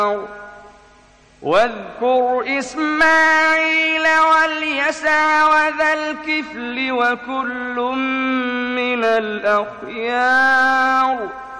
واذكر إسماعيل واليسع وذا الكفل وكل من الأخيار